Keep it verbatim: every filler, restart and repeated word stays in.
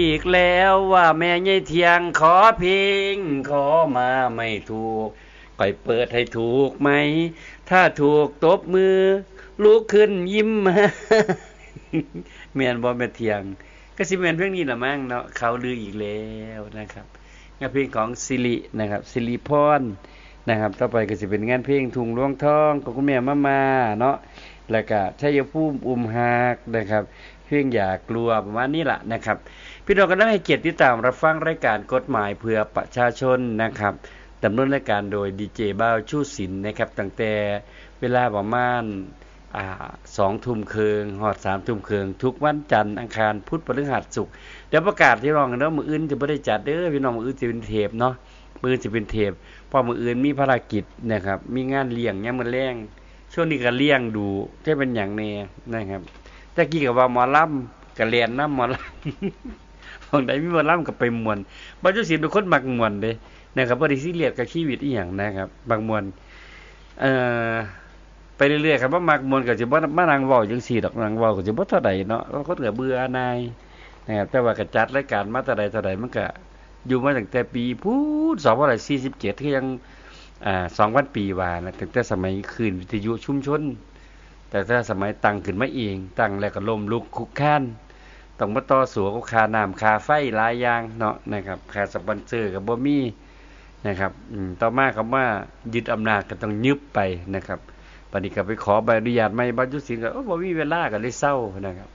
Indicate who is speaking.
Speaker 1: อีกแล้วว่าแม่ใหญ่เทียงขอเพลงขอมาไม่ถูกก่อยเปิดให้ถูกไหมถ้าถูกตบมือลุกขึ้นยิ้มมาแม่นบ่แม่เทียงก็สิแม่นเพลงนี้ล่ะมั้งเนาะเขาลืออีกแล้วนะครับงานเพลงของสิรินะครับสิริพรนะครับต่อไปก็สิเป็นงานเพลงทุ่งหลวงทองของคุณแม่มามาเนาะแล้วก็ชัยภูมิอุ้มฮักนะครับเพลงอย่ากลัวประมาณนี้ล่ะนะครับพี่น้องก็ได้ให้เกียรติติดตามรับฟังรายการกฎหมายเพื่อประชาชนนะครับดำเนินรายการโดยดีเจบ้าวชูศิลป์นะครับตั้งแต่เวลาประมาณอ่าสองทุ่มครึ่งฮอดสามทุ่มครึ่งทุกวันจันทร์อังคารพุธพฤหัสศุกร์เดี๋ยวประกาศที่ร้องกันเนาะมื้ออื่นจะบ่ได้จัดเด้อพี่น้องมื้ออื่นสิเป็นเทปเนาะมื้ออื่นสิเป็นเทปเพราะมื้ออื่นมีภารกิจนะครับมีงานเลี้ยงยามมื้อแลงช่วงนี้ก็เลี้ยงดูจะเป็นหยังแน่นะครับแต่กี้ก็ว่าหมอลำก็เรียนนำหมอลำของใดมีหมอลำก็ไปม่วนบ่จุสิเป็นคนมักม่วนเด้นะครับบ่ได้ซีเรียสกับชีวิตอีหยังนะครับมักม่วนเอ่อไปเรื่อยๆครับว่ามักม่วนก็สิบ่มานั่งเว้าจังซี่ดอกนั่งเว้าก็สิบ่เท่าใดเนาะคนก็เบื่อหน่ายนะครับแต่ว่าก็จัดรายการมาแต่ใดเท่าใดมันก็อยู่มาตั้งแต่ปีพูดสองพันสี่สิบเจ็ดคือยังอ่าสองพันปีว่านะตั้งแต่สมัยคลื่นวิทยุชุมชนแต่ถ้าสมัยตั้งขึ้นมาเองตั้งแล้วก็ล้มลุกคลุกคลานต้องมาต่อสู้กับค่าน้ำค่าไฟหลายอย่างเนาะนะครับค่าสปอนเซอร์ก็บ่มีนะครับอืมต่อมาคำว่ายึดอำนาจก็ต้องยึบไปนะครับบัดนี้ก็ไปขอใบอนุญาตใหม่บัดยุศิลป์ก็โอ้บ่มีเวลาก็เลยเซานะครับ